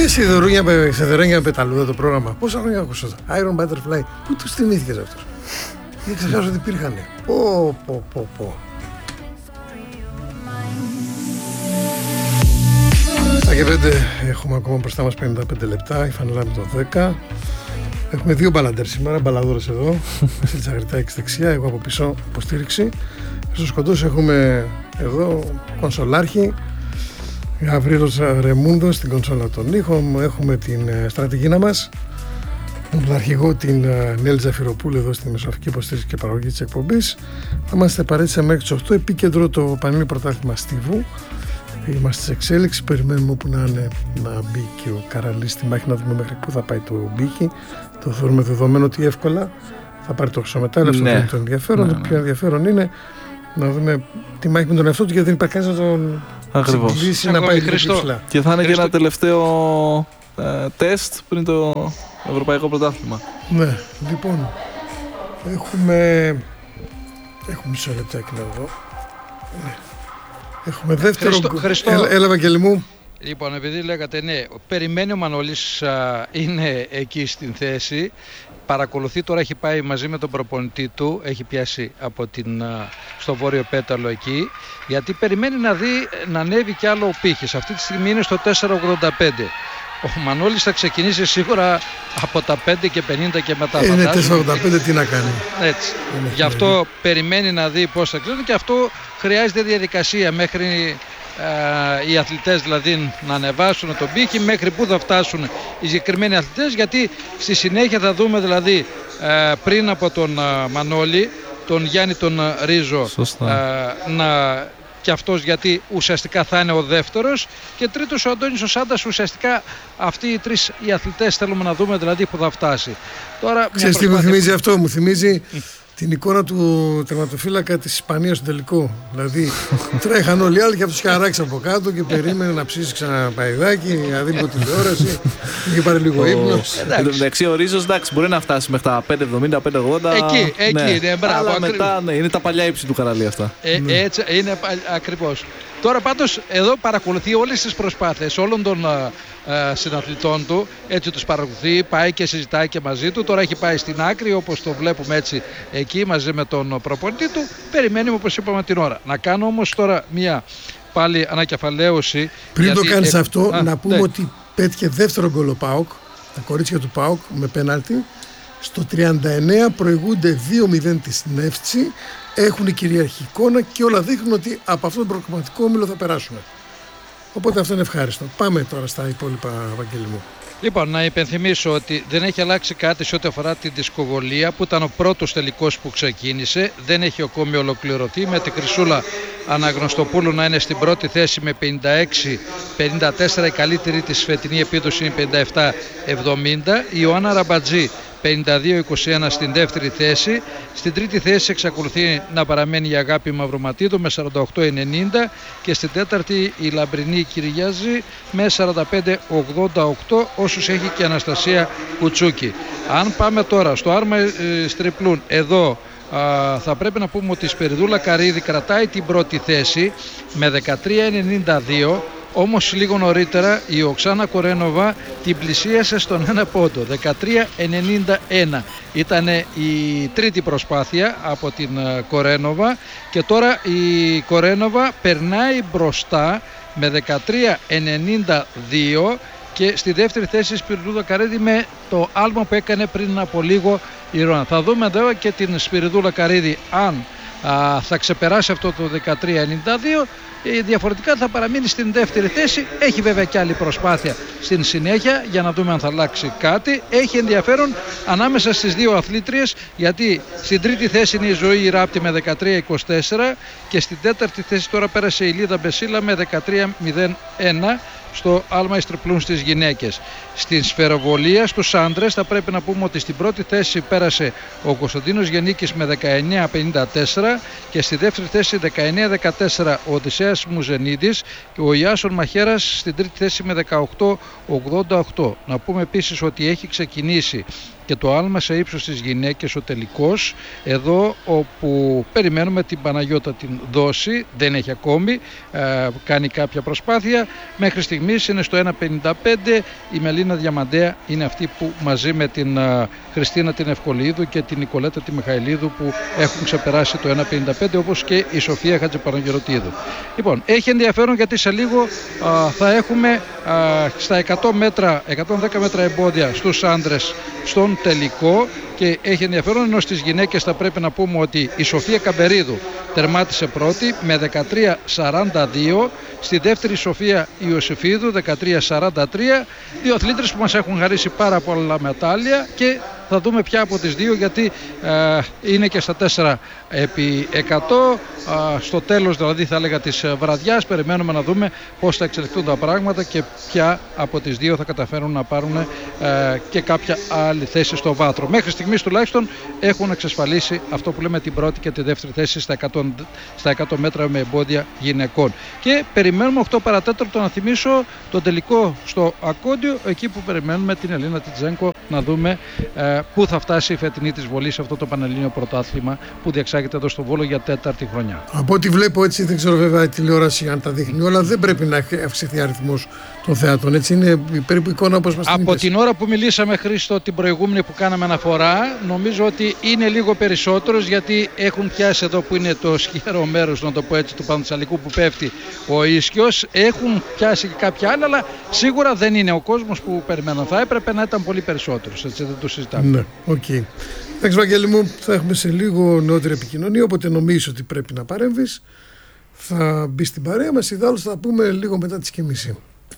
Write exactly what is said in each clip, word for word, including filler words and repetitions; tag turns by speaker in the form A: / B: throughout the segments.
A: Και σιδερένια πεταλούδα το πρόγραμμα. Πόσα χρόνια ακούσω το Iron Butterfly. Πού τους θυμήθηκες αυτός? Δεν ξεχάσω ότι υπήρχαν. Πω πω πω πω. Στα και πέντε έχουμε ακόμα μπροστά μας πενήντα πέντε λεπτά. Η φανελά με το δέκα. Έχουμε δύο μπαλαντέρ σήμερα, μπαλαδόρες εδώ. Βασίλης Αγριτάκης δεξιά, εγώ από πίσω υποστήριξη. Στους κοντούς έχουμε εδώ κονσολάρχη. Γαβρίλος Ρεμούντος στην κονσόλα των ήχων. Έχουμε την στρατηγίνα μας, τον αρχηγό την Νέλη Ζαφυροπούλου εδώ στη μεσογραφική υποστήριξη και παραγωγή της εκπομπής. Θα είμαστε παρέτησα μέχρι τις οκτώ. Επίκεντρο το πανελλήνιο πρωτάθλημα στίβου. Είμαστε σε εξέλιξη. Περιμένουμε όπου να είναι να μπει και ο Καραλής στη μάχη, να δούμε μέχρι πού θα πάει το μπίκι. Το θεωρούμε δεδομένο ότι εύκολα θα πάρει το χρυσομετάλλιο. Ναι. Αυτό το ενδιαφέρον. Ναι, ναι. Το πιο ενδιαφέρον είναι να δούμε τη μάχη με τον εαυτό του, γιατί δεν υπάρχει κανείς να τον συγκλήσει να πάει Χριστό.
B: Και θα είναι Χριστό. Και ένα τελευταίο ε, τεστ πριν το Ευρωπαϊκό Πρωτάθλημα.
A: Ναι, λοιπόν, έχουμε, έχουμε μισό λεπτάκι να δω. Ναι. Έχουμε δεύτερο.
C: Χριστό, Χριστό.
A: Έλα, έλα Βαγγέλη μου.
C: Λοιπόν, επειδή λέγατε ναι, περιμένει ο Μανώλης, α, είναι εκεί στην θέση. Παρακολουθεί, τώρα έχει πάει μαζί με τον προπονητή του, έχει πιάσει από την, στο βόρειο πέταλο εκεί, γιατί περιμένει να δει να ανέβει κι άλλο ο πύχης. Αυτή τη στιγμή είναι στο τέσσερα ογδόντα πέντε. Ο Μανώλης θα ξεκινήσει σίγουρα από τα πέντε και πενήντα και μετά.
A: Ε, είναι τέσσερα ογδόντα πέντε, τι να κάνει.
C: Έτσι. Είναι Γι' αυτό είναι. περιμένει να δει πώς θα κρίνει, και αυτό χρειάζεται διαδικασία μέχρι ε, οι αθλητές δηλαδή να ανεβάσουν τον πύχη, μέχρι που θα φτάσουν οι συγκεκριμένοι αθλητές, γιατί στη συνέχεια θα δούμε δηλαδή ε, πριν από τον ε, Μανώλη, τον Γιάννη τον Ρίζο ε, να... και αυτός, γιατί ουσιαστικά θα είναι ο δεύτερος, και τρίτος ο Αντώνης ο Σάντας. Ουσιαστικά αυτοί οι τρεις οι αθλητές θέλουμε να δούμε δηλαδή που θα φτάσει. Τώρα,
A: ξέρεις τι μου θυμίζει αυτό? Μου θυμίζει την εικόνα του τερματοφύλακα της Ισπανίας στο τελικό. Δηλαδή τρέχαν όλοι οι άλλοι και αυτός χαράξει από κάτω και περίμενε να ψήσει ξανά παϊδάκι, να δει από τηλεόραση. Είχε πάρει λίγο ύπνο.
B: Εντάξει, ο Ρίζος εντάξει, μπορεί να φτάσει μέχρι τα πέντε εβδομήντα πέντε ογδόντα.
C: Εκεί, εκεί
B: ναι.
C: είναι, μπράβο.
B: Αλλά μετά ναι, είναι τα παλιά ύψη του Καραλή αυτά.
C: Ε, ναι. Έτσι είναι ακριβώς. Τώρα πάντως εδώ παρακολουθεί όλες τις προσπάθειες όλων των α, α, συναθλητών του, έτσι τους παρακολουθεί, πάει και συζητάει και μαζί του. Τώρα έχει πάει στην άκρη, όπως το βλέπουμε έτσι εκεί μαζί με τον προπονητή του. Περιμένουμε, όπως είπαμε, την ώρα. Να κάνω όμως τώρα μια πάλι ανακεφαλαίωση.
A: Πριν
C: γιατί,
A: το κάνεις
C: ε,
A: αυτό,
C: α,
A: να πούμε
C: ναι.
A: ότι πέτυχε δεύτερο γκολ ο ΠΑΟΚ, τα κορίτσια του ΠΑΟΚ με πέναλτι. Στο τριάντα εννέα προηγούνται δύο μηδέν τη Νεύτσι, έχουν κυριαρχική εικόνα και όλα δείχνουν ότι από αυτόν τον προκριματικό όμιλο θα περάσουν. Οπότε αυτό είναι ευχάριστο. Πάμε τώρα στα υπόλοιπα, Βαγγέλη μου.
C: Λοιπόν, να υπενθυμίσω ότι δεν έχει αλλάξει κάτι σε ό,τι αφορά την δισκοβολία, που ήταν ο πρώτος τελικός που ξεκίνησε. Δεν έχει ακόμη ολοκληρωθεί, με τη Χρυσούλα Αναγνωστοπούλου να είναι στην πρώτη θέση με πενήντα έξι πενήντα τέσσερα. Η καλύτερη της φετινή επίδοση είναι πενήντα επτά εβδομήντα. Η Ιωάννα Ραμπατζή πενήντα δύο είκοσι ένα στην δεύτερη θέση. Στην τρίτη θέση εξακολουθεί να παραμένει η Αγάπη Μαυροματίδου με σαράντα οκτώ ενενήντα, και στην τέταρτη η Λαμπρινή Κυριάζη με σαράντα πέντε ογδόντα οκτώ, όσους έχει και η Αναστασία Κουτσούκη. Αν πάμε τώρα στο άρμα ε, στριπλούν, εδώ α, θα πρέπει να πούμε ότι η Σπυριδούλα Καρύδη κρατάει την πρώτη θέση με δεκατρία ενενήντα δύο. Όμως λίγο νωρίτερα η Οξάνα Κορένοβα την πλησίασε στον ένα πόντο, δεκατρία ενενήντα ένα. Ήταν η τρίτη προσπάθεια από την Κορένοβα, και τώρα η Κορένοβα περνάει μπροστά με δεκατρία ενενήντα δύο, και στη δεύτερη θέση η Σπυριδούλα Καρύδη με το άλμα που έκανε πριν από λίγο η Ρώνα. Θα δούμε εδώ και την Σπυριδούλα Καρύδη αν α, θα ξεπεράσει αυτό το δεκατρία ενενήντα δύο. Διαφορετικά θα παραμείνει στην δεύτερη θέση. Έχει βέβαια και άλλη προσπάθεια στην συνέχεια για να δούμε αν θα αλλάξει κάτι. Έχει ενδιαφέρον ανάμεσα στις δύο αθλήτριες, γιατί στην τρίτη θέση είναι η Ζωή Ράπτη με δεκατρία είκοσι τέσσερα, και στην τέταρτη θέση τώρα πέρασε η Λίδα Μπεσίλα με δεκατρία μηδέν ένα στο άλμα ιστριπλούν στις γυναίκες. Στην σφαιροβολία στους άντρες θα πρέπει να πούμε ότι στην πρώτη θέση πέρασε ο Κωνσταντίνος Γεννίκης με δεκαεννέα πενήντα τέσσερα, και στη δεύτερη θέση δεκαεννέα δεκατέσσερα ο Οδυσσέας Μουζενίδης, και ο Ιάσον Μαχέρας στην τρίτη θέση με δεκαοκτώ ογδόντα οκτώ. Να πούμε επίσης ότι έχει ξεκινήσει και το άλμα σε ύψος της γυναίκες ο τελικός, εδώ όπου περιμένουμε την Παναγιώτα την δόση, δεν έχει ακόμη, ε, κάνει κάποια προσπάθεια, μέχρι στιγμής είναι στο ένα πενήντα πέντε, η Μελίνα Διαμαντέα είναι αυτή που μαζί με την ε, Χριστίνα την Ευκολίδου και την Νικολέτα τη Μιχαηλίδου που έχουν ξεπεράσει το ένα πενήντα πέντε, όπως και η Σοφία Χατζηπαναγεροτίδου. Λοιπόν, έχει ενδιαφέρον γιατί σε λίγο α, θα έχουμε α, στα εκατό μέτρα, εκατόν δέκα μέτρα εμπόδια στους άντρες στον τελικό, και έχει ενδιαφέρον, ενώ στις γυναίκες θα πρέπει να πούμε ότι η Σοφία Καμπερίδου τερμάτισε πρώτη με δεκατρία σαράντα δύο, στη δεύτερη Σοφία Ιωσήφιδου δεκατρία σαράντα τρία, δύο αθλήτρες που μας έχουν χαρίσει πάρα πολλά μετάλλια, και θα δούμε ποια από τις δύο, γιατί ε, είναι και στα τέσσερα επί εκατό, ε, στο τέλος δηλαδή θα έλεγα της βραδιάς. Περιμένουμε να δούμε πώς θα εξελιχθούν τα πράγματα και ποια από τις δύο θα καταφέρουν να πάρουν ε, και κάποια άλλη θέση στο βάθρο. Μέχρι στιγμής τουλάχιστον έχουν εξασφαλίσει αυτό που λέμε την πρώτη και τη δεύτερη θέση στα εκατό, στα εκατό μέτρα με εμπόδια γυναικών. Και περιμένουμε οκτώ παρατέταρτο να θυμίσω τον τελικό στο Ακόντιο, εκεί που περιμένουμε την Ελίνα Τιτζένκο να δούμε ε, πού θα φτάσει η φετινή της βολή σε αυτό το Πανελλήνιο πρωτάθλημα που διεξάγεται εδώ στο Βόλο για τέταρτη χρονιά.
A: Από ό,τι βλέπω, έτσι, δεν ξέρω βέβαια η τηλεόραση αν τα δείχνει όλα, δεν πρέπει να αυξηθεί αριθμός των θεατών. Έτσι είναι περίπου εικόνα όπως μας την
C: Από
A: είπες.
C: την ώρα που μιλήσαμε, Χρήστο, την προηγούμενη που κάναμε αναφορά, νομίζω ότι είναι λίγο περισσότερος, γιατί έχουν πιάσει εδώ που είναι το σκιερό μέρος, να το πω έτσι, του Πανθυσσαλικού που πέφτει ο ίσιος. Έχουν πιάσει και κάποια άλλα, αλλά σίγουρα δεν είναι ο κόσμος που περιμέναν. Θα έπρεπε να ήταν πολύ περισσότερος, έτσι δεν το συζητάμε.
A: Ναι, οκ. Okay. Εντάξει, Βαγγέλη μου, θα έχουμε σε λίγο νεότερη επικοινωνία, όποτε νομίζεις ότι πρέπει να παρέμβεις, θα μπει στην παρέα μας. Ιδάλλως θα πούμε λίγο μετά τις και μισή.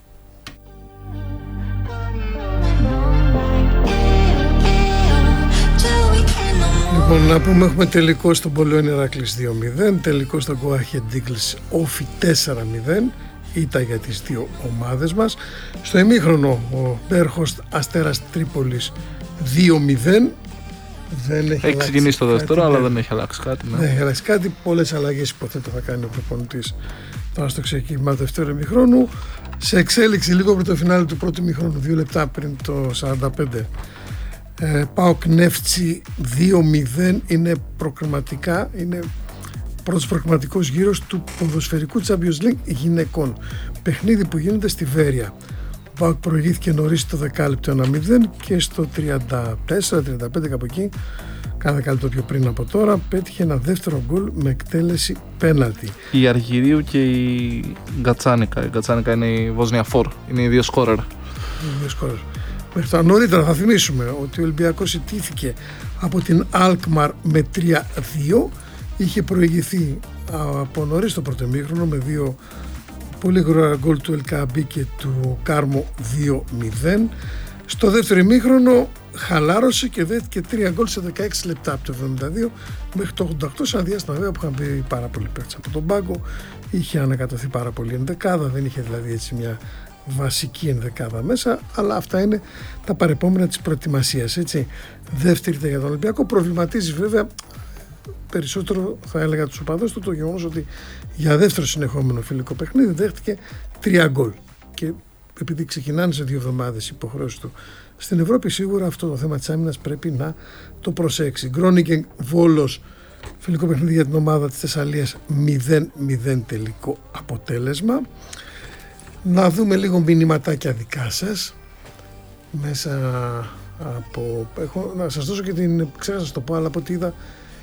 A: Λοιπόν, να πούμε, έχουμε τελικό στον Πολεόν Ηράκλης δύο μηδέν, τελικό στον Go Ahead Eagles Όφι τέσσερα μηδέν, ήταν για τις δύο ομάδες μας. Στο ημίχρονο ο Μπέρχοστ Αστέρας Τρίπολης δύο μηδέν. Δεν έχει,
B: έχει ξεκινήσει το δεύτερο, αλλά δεν έχει αλλάξει κάτι. Ναι.
A: Δεν έχει αλλάξει κάτι. Πολλές αλλαγές υποθέτω θα κάνει ο προπονητής τώρα στο ξεκίνημα του δεύτερου ημιχρόνου. Σε εξέλιξη λίγο πριν το φινάλε του πρώτου ημιχρόνου, δύο λεπτά πριν το σαράντα πέντε, ε, ΠΑΟΚ Νεύτσι δύο μηδέν, είναι προκριματικά, είναι πρώτος προκριματικός γύρος του ποδοσφαιρικού Champions League γυναικών. Παιχνίδι που γίνεται στη Βέρεια. Ο ΠΑΟΚ προηγήθηκε νωρίς το δεκάλεπτο ένα μηδέν και στο τριάντα τέσσερα τριάντα πέντε κάπου εκεί, κάνα δεκάλεπτο πιο πριν από τώρα, πέτυχε ένα δεύτερο γκολ με εκτέλεση πέναλτι.
B: Η Αργυρίου και η Γκατσάνικα. Η Γκατσάνικα είναι η Βοσνία Φορ. Είναι οι δύο σκόρερ.
A: Οι δύο σκόρερ. Μέχρι τώρα, νωρίτερα θα θυμίσουμε ότι ο Ολυμπιακός ιτήθηκε από την Αλκμαρ με τρία δύο. Είχε προηγηθεί από νωρίς το πρώτο ημίχρονο με δύο πολύ γρήγορα γκολ του Ελκαμπή και του Κάρμο δύο μηδέν. Στο δεύτερο ημίχρονο χαλάρωσε και δέχτηκε τρία γκολ σε δεκαέξι λεπτά, από το εβδομήντα δύο μέχρι το ογδόντα οκτώ, σε ένα διάστημα βέβαια που είχαν μπει πάρα πολλοί παίκτες από τον πάγκο. Είχε ανακατωθεί πάρα πολύ ενδεκάδα, δεν είχε δηλαδή έτσι μια βασική ενδεκάδα μέσα, αλλά αυτά είναι τα παρεπόμενα της προετοιμασίας, έτσι. Δεύτερη για τον Ολυμπιακό. Προβληματίζει βέβαια περισσότερο, θα έλεγα, τους οπαδούς του το γεγονός ότι για δεύτερο συνεχόμενο φιλικό παιχνίδι δέχτηκε τρία γκολ, και επειδή ξεκινάνε σε δύο εβδομάδες οι υποχρεώσεις του στην Ευρώπη, σίγουρα αυτό το θέμα της άμυνας πρέπει να το προσέξει. Γκρόνικεν Βόλος, φιλικό παιχνίδι για την ομάδα της Θεσσαλίας, μηδέν μηδέν τελικό αποτέλεσμα. Να δούμε λίγο μηνυματάκια δικά σας μέσα από... Έχω, να σας δώσω και την... Ξέχασα να το πω, αλλά από ό,τι είδα,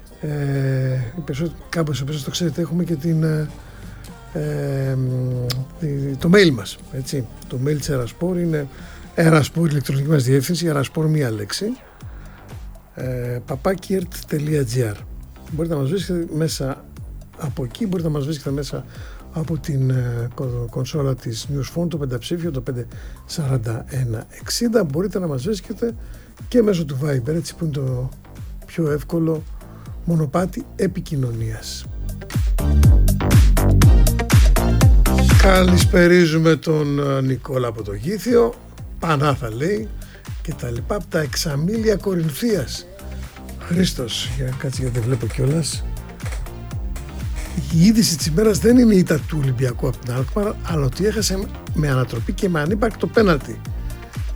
A: ε, κάπως επίσης το ξέρετε, έχουμε και την, ε, ε, το mail μας, έτσι. Το mail της Ερασπόρ είναι Ερασπόρ, ηλεκτρονική μας διεύθυνση, Ερασπόρ μία λέξη, ε, παπάκιερτ τελεία τζι άρ. Μπορείτε να μας βρίσκετε μέσα από εκεί, μπορείτε να μας βρίσκετε μέσα από την ε, κονσόλα της Newsphone, το πενταψήφιο, το πέντε τέσσερα ένα εξήντα. Μπορείτε να μας βρίσκετε και μέσω του Viber, έτσι, που είναι το πιο εύκολο μονοπάτι επικοινωνίας. Καλησπερίζουμε τον Νικόλα από το Γήθιο. Πανάθα λέει και τα λοιπά, από τα Εξαμήλια Κορινθίας. Χρήστος, για κάτσε γιατί δεν βλέπω κιόλας. Η είδηση της ημέρας δεν είναι η ήττα του Ολυμπιακού από την Αλκμαρ, αλλά ότι έχασε με ανατροπή και με ανύπαρκτο πέναλτι.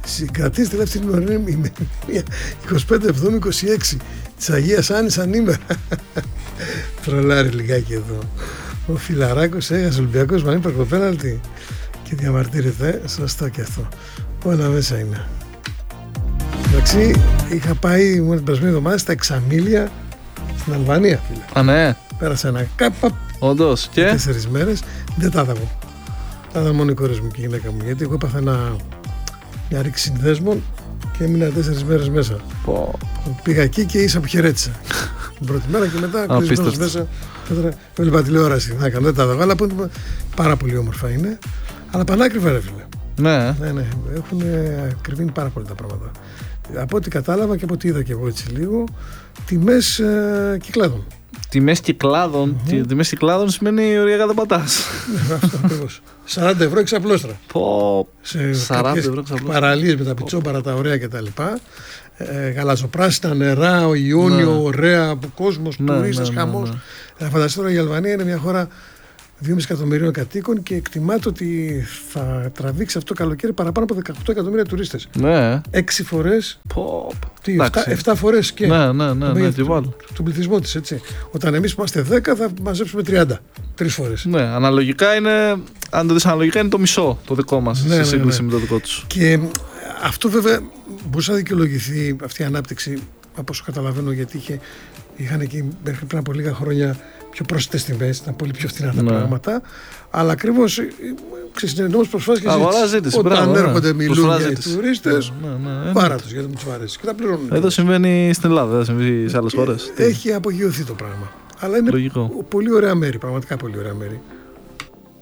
A: Συγκρατήσει τη δεύτερη ημερομηνία είκοσι πέντε εβδόμου είκοσι έξι της Αγίας Άννης ανήμερα. Τρολάρει λιγάκι εδώ. Ο Φιλαράκος έχασε Ολυμπιακός Μανίπαρκο πέναλτι και διαμαρτύρεται. Σωστό και αυτό. Όλα μέσα είναι. Εντάξει, είχα πάει μόνο την περασμένη εβδομάδα στα Εξαμήλια στην Αλβανία, φίλε.
B: Α, ναι.
A: Πέρασα ένα κάπα.
B: Όντως. Και.
A: Τέσσερις μέρες. Δεν τα είδα εγώ. Τα είδα μόνο οι κόρες μου και η γυναίκα μου. Γιατί εγώ έπαθα ένα, μια ρήξη συνδέσμων και έμεινα τέσσερις μέρες μέσα.
B: Πω.
A: Πήγα εκεί και ίσα που χαιρέτησα. Την πρώτη μέρα και μετά κλεισμένος μέσα. Έβλεπα τηλεόραση. Δεν τα είδα εγώ, αλλά πάρα πολύ όμορφα είναι. Αλλά πανάκριβα, ρε φίλε.
B: Ναι.
A: Ναι, ναι. Έχουν ακριβήνει πάρα πολύ τα πράγματα. Από ό,τι κατάλαβα και από ό,τι είδα και εγώ έτσι λίγο, τιμές ε, κυκλάδων.
B: Τιμές κυκλάδων. Mm-hmm. Τιμές κυκλάδων σημαίνει οριακά δεν πατάς.
A: Ναι, αυτό ακριβώς. σαράντα ευρώ εξαπλώστρα.
B: Πω.
A: Σε
B: σαράντα ευρώ εξαπλώστρα.
A: Παραλίες με τα πιτσόμπαρα, τα ωραία κτλ. Ε, γαλαζοπράσινα νερά, ο Ιόνιο, ναι. Ωραία από κόσμος, ναι, τουρίστες, ναι, χαμός. Ναι, ναι. Φανταστείτε τώρα η Αλβανία είναι μια χώρα δυόμισι εκατομμυρίων κατοίκων και εκτιμάται ότι θα τραβήξει αυτό το καλοκαίρι παραπάνω από δεκαοκτώ εκατομμύρια τουρίστες.
B: Ναι.
A: Έξι φορές.
B: Πω.
A: Τι, εφτά φορές και.
B: Ναι, ναι, ναι. ναι του,
A: του πληθυσμού της, έτσι. Όταν εμείς είμαστε δέκα θα μαζέψουμε τριάντα. Τρεις φορές.
B: Ναι, αναλογικά είναι. Αν το δεις αναλογικά είναι το μισό το δικό μας, ναι, σε σύγκριση ναι, ναι. με το δικό τους.
A: Και αυτό βέβαια μπορούσε να δικαιολογηθεί αυτή η ανάπτυξη, από όσο καταλαβαίνω, γιατί είχε, είχαν εκεί μέχρι πριν από λίγα χρόνια πιο πρόσθετες τιμές, ήταν πολύ πιο φθηνά τα ναι. πράγματα. Αλλά ακριβώς ξεσυνεννόμως προσφάσεις και
B: αγορά ζήτηση.
A: Όταν
B: μπράβο,
A: έρχονται
B: ναι.
A: μιλούν για τους τουρίστες,
B: ναι, ναι, ναι.
A: πάρα τους γιατί τους αρέσει και τα πληρώνουν.
B: Εδώ συμβαίνει στην Ελλάδα, δεν συμβαίνει σε άλλες χώρες.
A: Έχει απογειωθεί το πράγμα. Αλλά είναι
B: λογικό.
A: Πολύ ωραία μέρη, πραγματικά πολύ ωραία μέρη.